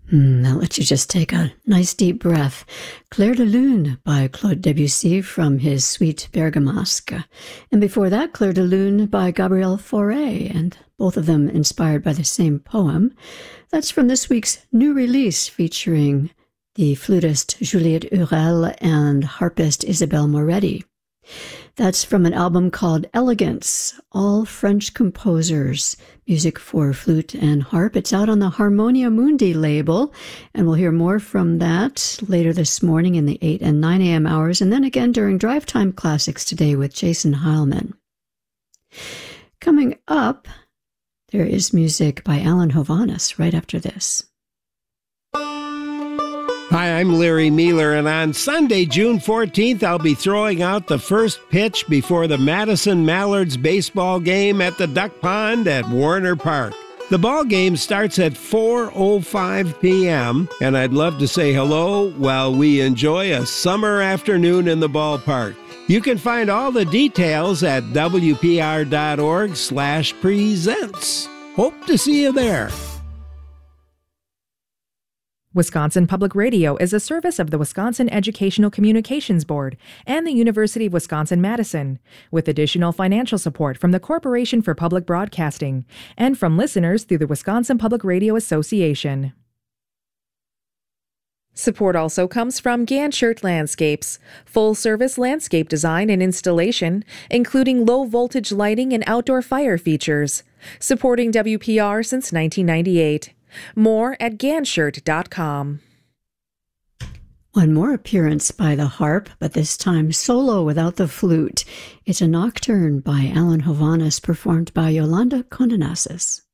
I'll let you just take a nice deep breath. Clair de Lune by Claude Debussy from his suite Bergamasque. And before that, Clair de Lune by Gabriel Fauré, and both of them inspired by the same poem. That's from this week's new release featuring the flutist Juliette Hurel and harpist Isabelle Moretti. That's from an album called Elegance, All French Composers, Music for Flute and Harp. It's out on the Harmonia Mundi label, and we'll hear more from that later this morning in the 8 and 9 a.m. hours, and then again during Drive Time Classics today with Jason Heilman. Coming up, there is music by Alan Hovhaness right after this. Hi, I'm Larry Mealer, and on Sunday, June 14th, I'll be throwing out the first pitch before the Madison Mallards baseball game at the Duck Pond at Warner Park. The ball game starts at 4:05 p.m., and I'd love to say hello while we enjoy a summer afternoon in the ballpark. You can find all the details at wpr.org/presents. Hope to see you there. Wisconsin Public Radio is a service of the Wisconsin Educational Communications Board and the University of Wisconsin-Madison, with additional financial support from the Corporation for Public Broadcasting and from listeners through the Wisconsin Public Radio Association. Support also comes from Ganshert Landscapes, full-service landscape design and installation, including low-voltage lighting and outdoor fire features, supporting WPR since 1998. More at ganshert.com. One more appearance by the harp, but this time solo without the flute. It's a nocturne by Alan Hovhaness performed by Yolanda Kononassis.